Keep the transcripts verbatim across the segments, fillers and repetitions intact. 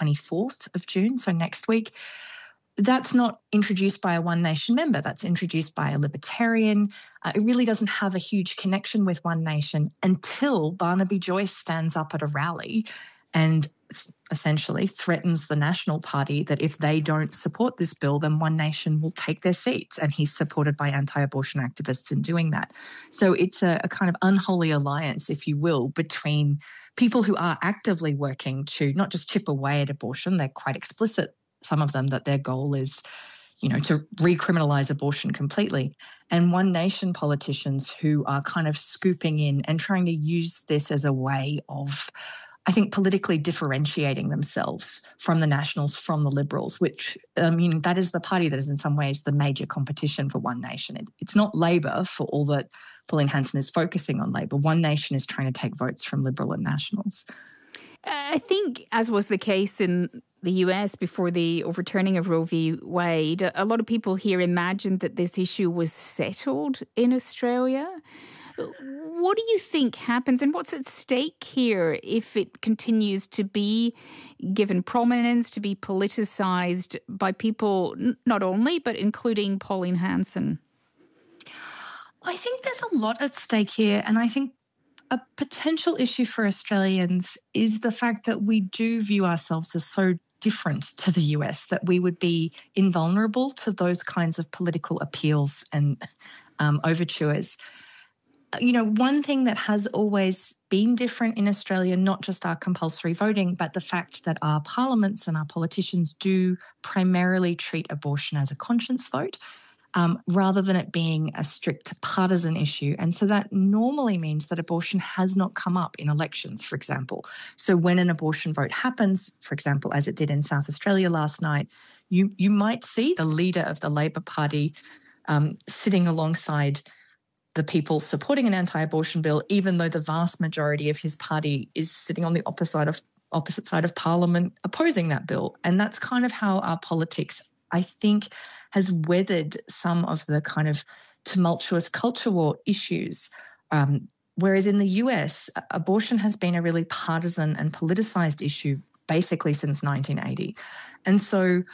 twenty-fourth of June, so next week. That's not introduced by a One Nation member. That's introduced by a Libertarian. Uh, it really doesn't have a huge connection with One Nation until Barnaby Joyce stands up at a rally and th- essentially threatens the National Party that if they don't support this bill, then One Nation will take their seats. And he's supported by anti-abortion activists in doing that. So it's a, a kind of unholy alliance, if you will, between people who are actively working to not just chip away at abortion. They're quite explicit, some of them, that their goal is, you know, to recriminalise abortion completely. And One Nation politicians who are kind of scooping in and trying to use this as a way of, I think, politically differentiating themselves from the Nationals, from the Liberals, which, I mean, that is the party that is in some ways the major competition for One Nation. It, it's not Labor, for all that Pauline Hanson is focusing on Labor. One Nation is trying to take votes from Liberal and Nationals. I think, as was the case in the U S before the overturning of Roe v. Wade, a lot of people here imagined that this issue was settled in Australia. What do you think happens, and what's at stake here if it continues to be given prominence, to be politicised by people not only, but including Pauline Hanson? I think there's a lot at stake here, and I think a potential issue for Australians is the fact that we do view ourselves as so different to the U S, that we would be invulnerable to those kinds of political appeals and um, overtures. You know, one thing that has always been different in Australia, not just our compulsory voting, but the fact that our parliaments and our politicians do primarily treat abortion as a conscience vote, um, rather than it being a strict partisan issue. And so that normally means that abortion has not come up in elections, for example. So when an abortion vote happens, for example, as it did in South Australia last night, you, you might see the leader of the Labor Party um, sitting alongside the people supporting an anti-abortion bill, even though the vast majority of his party is sitting on the opposite side of, opposite side of Parliament opposing that bill. And that's kind of how our politics, I think, has weathered some of the kind of tumultuous culture war issues. Um, whereas in the U S, abortion has been a really partisan and politicised issue basically since nineteen eighty. And so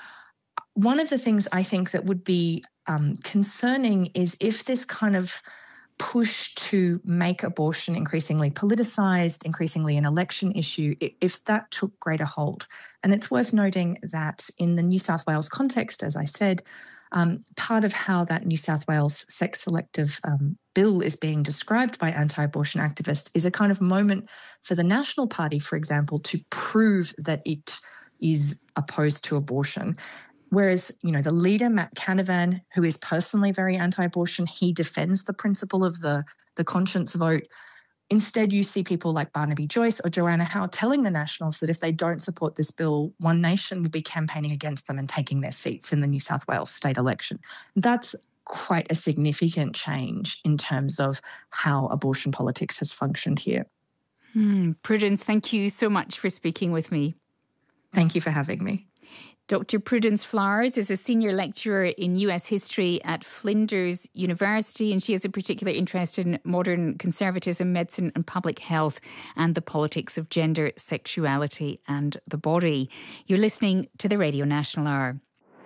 one of the things I think that would be um, concerning is if this kind of push to make abortion increasingly politicised, increasingly an election issue, if that took greater hold. And it's worth noting that in the New South Wales context, as I said, um, part of how that New South Wales sex-selective um, bill is being described by anti-abortion activists is a kind of moment for the National Party, for example, to prove that it is opposed to abortion. Whereas, you know, the leader, Matt Canavan, who is personally very anti-abortion, he defends the principle of the, the conscience vote. Instead, you see people like Barnaby Joyce or Joanna Howe telling the Nationals that if they don't support this bill, One Nation will be campaigning against them and taking their seats in the New South Wales state election. That's quite a significant change in terms of how abortion politics has functioned here. Hmm. Prudence, thank you so much for speaking with me. Thank you for having me. Doctor Prudence Flowers is a senior lecturer in U S history at Flinders University, and she has a particular interest in modern conservatism, medicine and public health, and the politics of gender, sexuality and the body. You're listening to the Radio National Hour.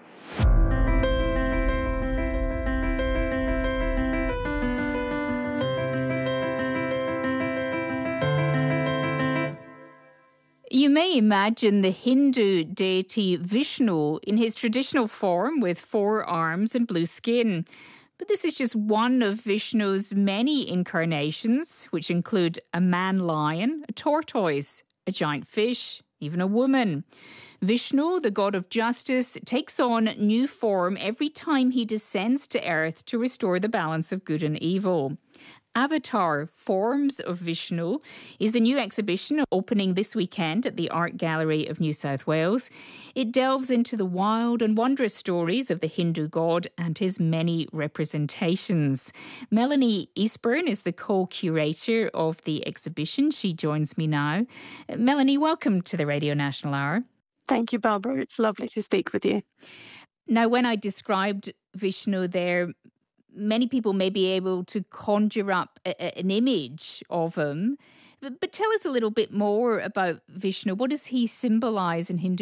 You may imagine the Hindu deity Vishnu in his traditional form with four arms and blue skin. But this is just one of Vishnu's many incarnations, which include a man-lion, a tortoise, a giant fish, even a woman. Vishnu, the god of justice, takes on new form every time he descends to earth to restore the balance of good and evil. Avatar Forms of Vishnu is a new exhibition opening this weekend at the Art Gallery of New South Wales. It delves into the wild and wondrous stories of the Hindu god and his many representations. Melanie Eastburn is the co-curator of the exhibition. She joins me now. Melanie, welcome to the Radio National Hour. Thank you, Barbara. It's lovely to speak with you. Now, when I described Vishnu there, many people may be able to conjure up a, a, an image of him. But, but tell us a little bit more about Vishnu. What does he symbolise in Hindu